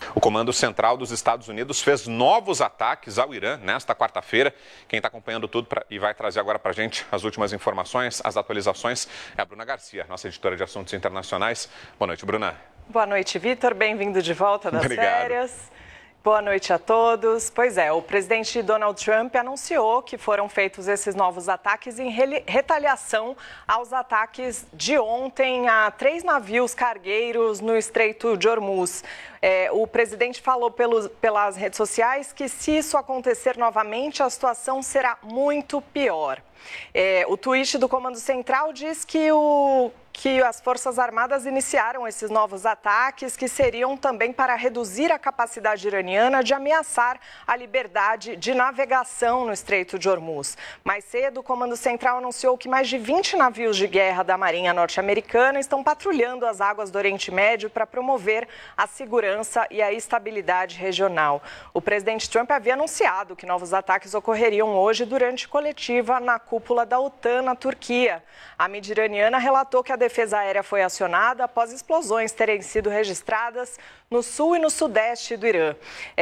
O Comando Central dos Estados Unidos fez novos ataques ao Irã nesta quarta-feira. Quem está acompanhando tudo e vai trazer agora para a gente as últimas informações, as atualizações, é a Bruna Garcia, nossa editora de assuntos internacionais. Boa noite, Bruna. Boa noite, Vitor. Bem-vindo de volta das Obrigado. férias. Boa noite a todos. Pois é, o presidente Donald Trump anunciou que foram feitos esses novos ataques em retaliação aos ataques de ontem a 3 navios cargueiros no Estreito de Hormuz. O presidente falou pelas redes sociais que, se isso acontecer novamente, a situação será muito pior. O tweet do Comando Central diz que as Forças Armadas iniciaram esses novos ataques, que seriam também para reduzir a capacidade iraniana de ameaçar a liberdade de navegação no Estreito de Hormuz. Mais cedo, o Comando Central anunciou que mais de 20 navios de guerra da Marinha norte-americana estão patrulhando as águas do Oriente Médio para promover a segurança e a estabilidade regional. O presidente Trump havia anunciado que novos ataques ocorreriam hoje durante coletiva na cúpula da OTAN na Turquia. A mídia iraniana relatou que a defesa aérea foi acionada após explosões terem sido registradas no sul e no sudeste do Irã.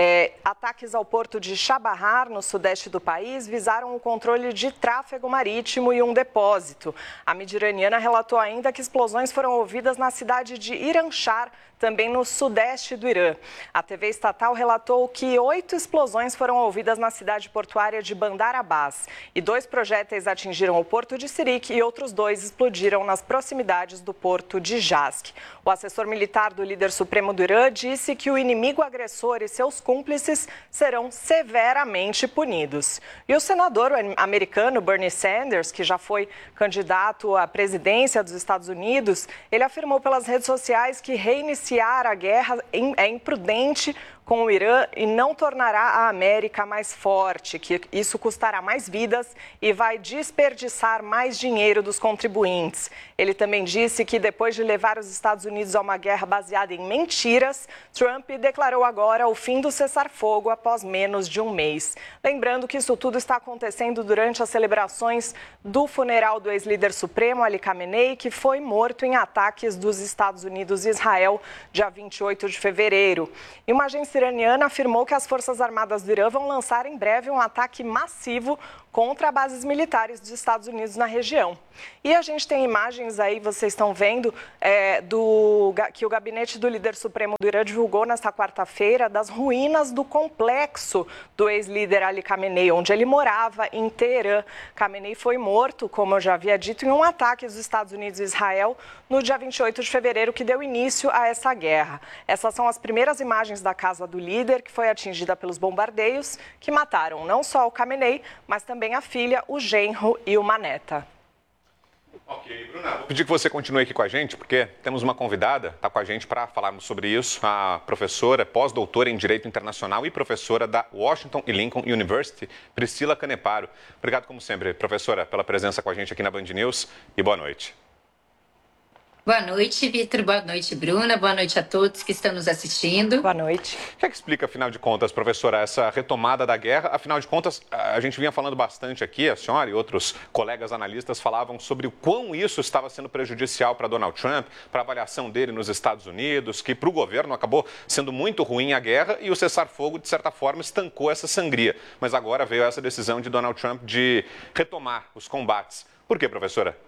Ataques ao porto de Chabahar, no sudeste do país, visaram o controle de tráfego marítimo e um depósito. A mídia iraniana relatou ainda que explosões foram ouvidas na cidade de Iranchar, também no sudeste do Irã. A TV estatal relatou que 8 explosões foram ouvidas na cidade portuária de Bandar Abbas e 2 projéteis atingiram o porto de Sirik e outros 2 explodiram nas proximidades do porto de Jask. O assessor militar do líder supremo do Irã disse que o inimigo agressor e seus cúmplices serão severamente punidos. E o senador americano Bernie Sanders, que já foi candidato à presidência dos Estados Unidos, ele afirmou pelas redes sociais que reiniciar a guerra é imprudente com o Irã e não tornará a América mais forte, que isso custará mais vidas e vai desperdiçar mais dinheiro dos contribuintes. Ele também disse que depois de levar os Estados Unidos a uma guerra baseada em mentiras, Trump declarou agora o fim do cessar-fogo após menos de um mês. Lembrando que isso tudo está acontecendo durante as celebrações do funeral do ex-líder supremo, Ali Khamenei, que foi morto em ataques dos Estados Unidos e Israel, dia 28 de fevereiro. E uma agência iraniana afirmou que as Forças Armadas do Irã vão lançar em breve um ataque massivo contra bases militares dos Estados Unidos na região. E a gente tem imagens aí, vocês estão vendo, que o gabinete do líder supremo do Irã divulgou nesta quarta-feira das ruínas do complexo do ex-líder Ali Khamenei, onde ele morava em Teherã. Khamenei foi morto, como eu já havia dito, em um ataque dos Estados Unidos e Israel no dia 28 de fevereiro, que deu início a essa guerra. Essas são as primeiras imagens da casa do líder, que foi atingida pelos bombardeios, que mataram não só o Khamenei, mas também a filha, o genro e uma neta. Ok, Bruna, vou pedir que você continue aqui com a gente, porque temos uma convidada, está com a gente para falarmos sobre isso, a professora, pós-doutora em Direito Internacional e professora da Washington e Lincoln University, Priscila Caneparo. Obrigado, como sempre, professora, pela presença com a gente aqui na Band News e boa noite. Boa noite, Vitor. Boa noite, Bruna. Boa noite a todos que estão nos assistindo. Boa noite. O que é que explica, afinal de contas, professora, essa retomada da guerra? Afinal de contas, a gente vinha falando bastante aqui, a senhora e outros colegas analistas falavam sobre o quão isso estava sendo prejudicial para Donald Trump, para a avaliação dele nos Estados Unidos, que para o governo acabou sendo muito ruim a guerra e o cessar-fogo, de certa forma, estancou essa sangria. Mas agora veio essa decisão de Donald Trump de retomar os combates. Por quê, professora?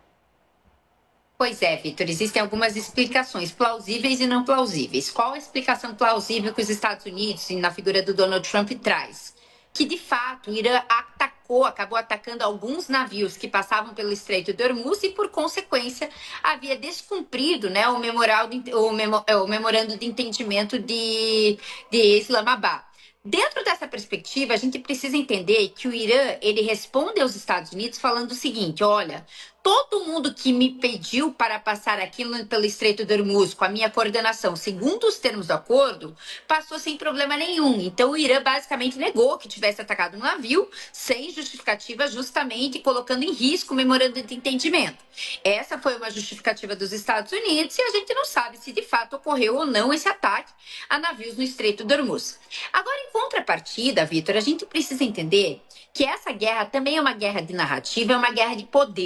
Pois é, Vitor, existem algumas explicações plausíveis e não plausíveis. Qual a explicação plausível que os Estados Unidos, na figura do Donald Trump, traz? Que, de fato, o Irã acabou atacando alguns navios que passavam pelo Estreito de Hormuz e, por consequência, havia descumprido, né, o memorando de entendimento de Islamabad. Dentro dessa perspectiva, a gente precisa entender que o Irã, ele responde aos Estados Unidos falando o seguinte: olha, todo mundo que me pediu para passar aqui pelo Estreito de Hormuz com a minha coordenação, segundo os termos do acordo, passou sem problema nenhum. Então, o Irã basicamente negou que tivesse atacado um navio sem justificativa, justamente colocando em risco o memorando de entendimento. Essa foi uma justificativa dos Estados Unidos e a gente não sabe se de fato ocorreu ou não esse ataque a navios no Estreito de Hormuz. Agora, em contrapartida, Vitor, a gente precisa entender que essa guerra também é uma guerra de narrativa, é uma guerra de poder.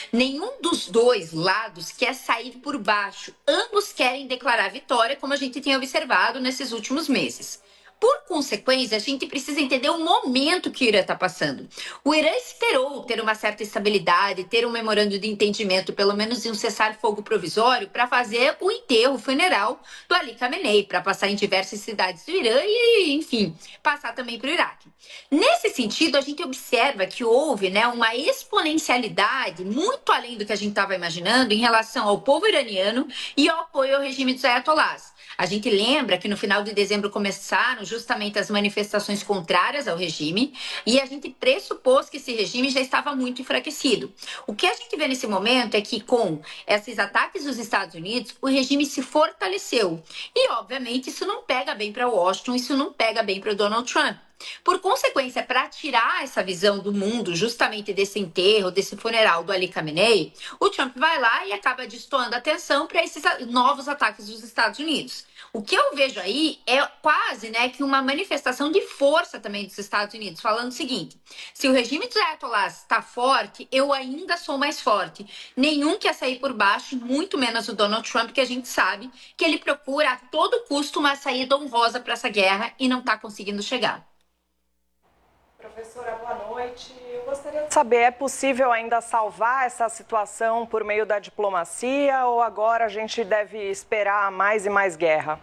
Nenhum dos dois lados quer sair por baixo. Ambos querem declarar vitória, como a gente tem observado nesses últimos meses. Por consequência, a gente precisa entender o momento que o Irã está passando. O Irã esperou ter uma certa estabilidade, ter um memorando de entendimento, pelo menos em um cessar-fogo provisório, para fazer o enterro funeral do Ali Khamenei, para passar em diversas cidades do Irã e, enfim, passar também para o Iraque. Nesse sentido, a gente observa que houve, uma exponencialidade muito além do que a gente estava imaginando em relação ao povo iraniano e ao apoio ao regime dos ayatollahs. A gente lembra que no final de dezembro começaram justamente as manifestações contrárias ao regime e a gente pressupôs que esse regime já estava muito enfraquecido. O que a gente vê nesse momento é que com esses ataques dos Estados Unidos, o regime se fortaleceu. E, obviamente, isso não pega bem para Washington, isso não pega bem para o Donald Trump. Por consequência, para tirar essa visão do mundo justamente desse enterro, desse funeral do Ali Khamenei, o Trump vai lá e acaba destoando a atenção para esses novos ataques dos Estados Unidos. O que eu vejo aí é quase que uma manifestação de força também dos Estados Unidos, falando o seguinte: se o regime dos ayatollahs está forte, eu ainda sou mais forte. Nenhum quer sair por baixo, muito menos o Donald Trump, que a gente sabe que ele procura a todo custo uma saída honrosa para essa guerra e não está conseguindo chegar. Professora, boa noite. Eu gostaria de saber, é possível ainda salvar essa situação por meio da diplomacia ou agora a gente deve esperar mais e mais guerra?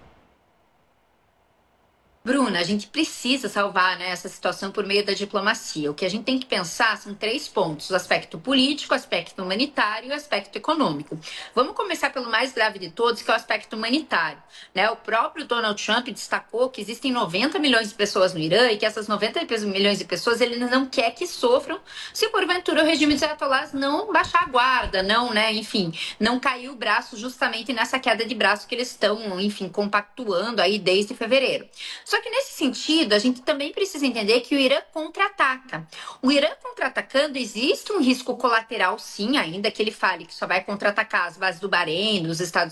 Bruna, a gente precisa salvar essa situação por meio da diplomacia. O que a gente tem que pensar são 3 pontos: o aspecto político, o aspecto humanitário e o aspecto econômico. Vamos começar pelo mais grave de todos, que é o aspecto humanitário. O próprio Donald Trump destacou que existem 90 milhões de pessoas no Irã e que essas 90 milhões de pessoas ele não quer que sofram se porventura o regime dos ayatollahs não baixar a guarda, não cair o braço justamente nessa queda de braço que eles estão, compactuando aí desde fevereiro. Só que nesse sentido, a gente também precisa entender que o Irã contra-ataca. O Irã contra-atacando, existe um risco colateral, sim, ainda que ele fale que só vai contra-atacar as bases do Bahrein,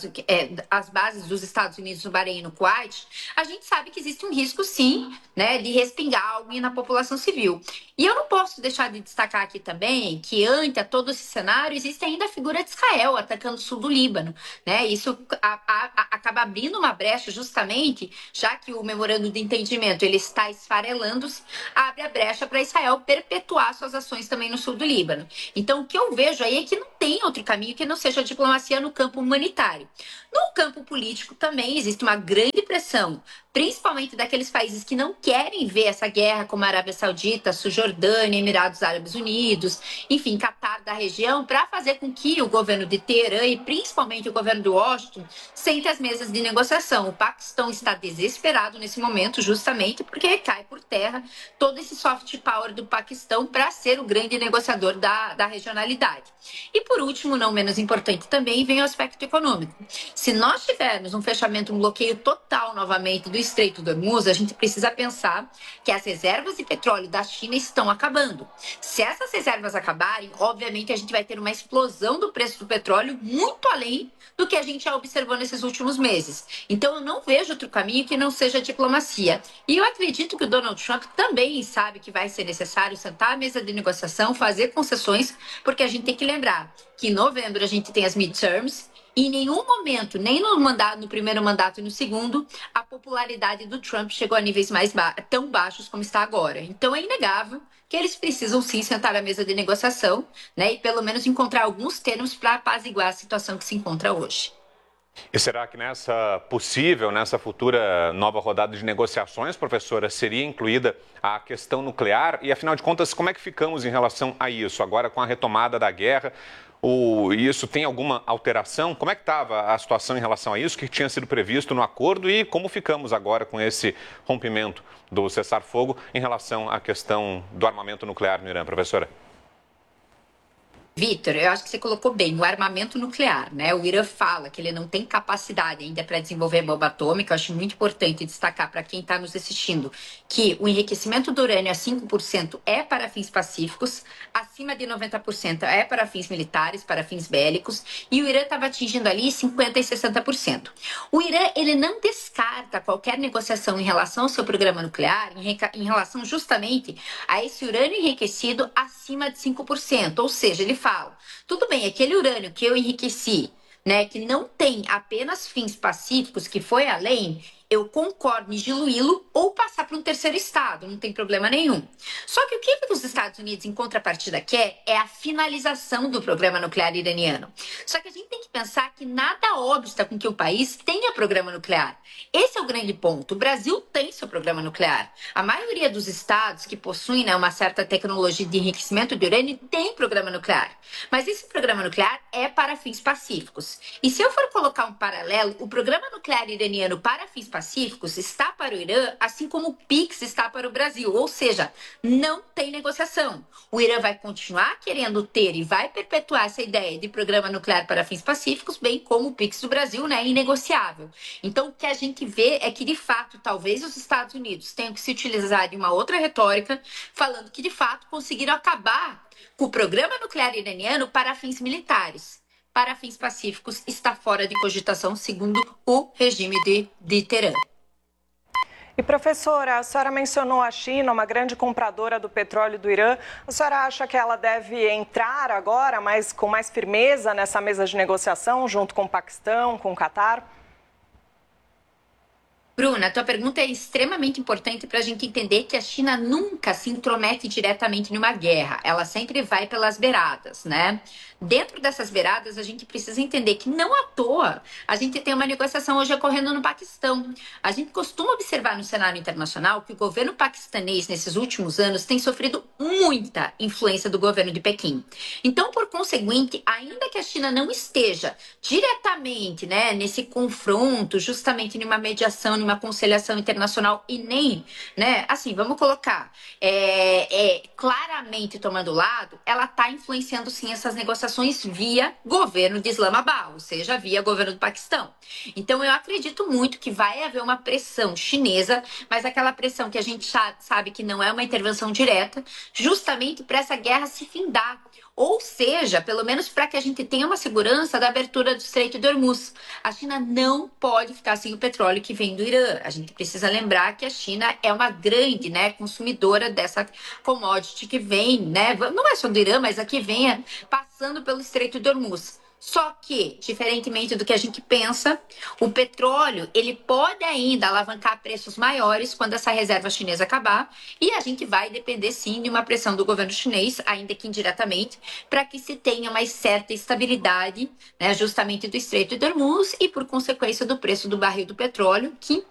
as bases dos Estados Unidos no Bahrein e no Kuwait. A gente sabe que existe um risco, sim, de respingar algo na população civil. E eu não posso deixar de destacar aqui também que, ante a todo esse cenário, existe ainda a figura de Israel atacando o sul do Líbano. Isso acaba abrindo uma brecha justamente, já que o memorando de entendimento ele está esfarelando-se, abre a brecha para Israel perpetuar suas ações também no sul do Líbano. Então, o que eu vejo aí é que não tem outro caminho que não seja a diplomacia no campo humanitário. No campo político também existe uma grande pressão, principalmente daqueles países que não querem ver essa guerra, como a Arábia Saudita, Cisjordânia, Emirados Árabes Unidos, enfim, Catar da região, para fazer com que o governo de Teherã e principalmente o governo de Washington sente às mesas de negociação. O Paquistão está desesperado nesse momento, justamente porque cai por terra todo esse soft power do Paquistão para ser o grande negociador da regionalidade. E por último, não menos importante também, vem o aspecto econômico. Se nós tivermos um fechamento, um bloqueio total novamente do Estreito do Hormuz, a gente precisa pensar que as reservas de petróleo da China estão acabando. Se essas reservas acabarem, obviamente a gente vai ter uma explosão do preço do petróleo muito além do que a gente já observou nesses últimos meses. Então eu não vejo outro caminho que não seja a diplomacia. E eu acredito que o Donald Trump também sabe que vai ser necessário sentar à mesa de negociação, fazer concessões, porque a gente tem que lembrar que em novembro a gente tem as midterms. E em nenhum momento, nem no primeiro mandato e no segundo, a popularidade do Trump chegou a níveis tão baixos como está agora. Então é inegável que eles precisam sim sentar à mesa de negociação, e pelo menos encontrar alguns termos para apaziguar a situação que se encontra hoje. E será que nessa futura nova rodada de negociações, professora, seria incluída a questão nuclear? E afinal de contas, como é que ficamos em relação a isso? Agora com a retomada da guerra, isso tem alguma alteração? Como é que estava a situação em relação a isso, que tinha sido previsto no acordo, e como ficamos agora com esse rompimento do cessar-fogo em relação à questão do armamento nuclear no Irã, professora? Vitor, eu acho que você colocou bem, o armamento nuclear, O Irã fala que ele não tem capacidade ainda para desenvolver bomba atômica. Eu acho muito importante destacar para quem está nos assistindo que o enriquecimento do urânio a 5% é para fins pacíficos, acima de 90% é para fins militares, para fins bélicos, e o Irã estava atingindo ali 50% e 60%. O Irã, ele não descarta descarta qualquer negociação em relação ao seu programa nuclear, em relação justamente a esse urânio enriquecido acima de 5%. Ou seja, ele fala, tudo bem, aquele urânio que eu enriqueci, né, que não tem apenas fins pacíficos, que foi além, eu concordo em diluí-lo ou passar para um terceiro estado, não tem problema nenhum. Só que o que os Estados Unidos, em contrapartida, quer é a finalização do programa nuclear iraniano. Só que a gente tem que pensar que nada obsta com que o país tenha programa nuclear. Esse é o grande ponto. O Brasil tem seu programa nuclear. A maioria dos estados que possuem, né, uma certa tecnologia de enriquecimento de urânio tem programa nuclear. Mas esse programa nuclear é para fins pacíficos. E se eu for colocar um paralelo, o programa nuclear iraniano para fins pacíficos está para o Irã, assim como o PIX está para o Brasil. Ou seja, não tem negociação. O Irã vai continuar querendo ter e vai perpetuar essa ideia de programa nuclear para fins pacíficos, bem como o PIX do Brasil, né, inegociável. Então, o que a gente vê é que, de fato, talvez os Estados Unidos tenham que se utilizar de uma outra retórica, falando que, de fato, conseguiram acabar com o programa nuclear iraniano para fins militares. Para fins pacíficos, está fora de cogitação, segundo o regime de Teherã. E, professora, a senhora mencionou a China, uma grande compradora do petróleo do Irã. A senhora acha que ela deve entrar agora com mais firmeza nessa mesa de negociação, junto com o Paquistão, com o Catar? Bruna, a tua pergunta é extremamente importante para a gente entender que a China nunca se intromete diretamente numa guerra. Ela sempre vai pelas beiradas, né? Dentro dessas beiradas, a gente precisa entender que não à toa a gente tem uma negociação hoje ocorrendo no Paquistão. A gente costuma observar no cenário internacional que o governo paquistanês, nesses últimos anos, tem sofrido muita influência do governo de Pequim. Então, por conseguinte, ainda que a China não esteja diretamente, né, nesse confronto, justamente numa mediação, numa conciliação internacional e nem, né, assim, vamos colocar, claramente tomando lado, ela está influenciando sim essas negociações via governo de Islamabad, ou seja, via governo do Paquistão. Então, eu acredito muito que vai haver uma pressão chinesa, mas aquela pressão que a gente sabe que não é uma intervenção direta, justamente para essa guerra se findar. Ou seja, pelo menos para que a gente tenha uma segurança da abertura do Estreito de Hormuz. A China não pode ficar sem o petróleo que vem do Irã. A gente precisa lembrar que a China é uma grande, né, consumidora dessa commodity que vem, né, não é só do Irã, mas a que vem passando pelo Estreito de Hormuz. Só que, diferentemente do que a gente pensa, o petróleo ele pode ainda alavancar preços maiores quando essa reserva chinesa acabar e a gente vai depender sim de uma pressão do governo chinês, ainda que indiretamente, para que se tenha mais certa estabilidade, né, justamente do Estreito de Hormuz e por consequência do preço do barril do petróleo, que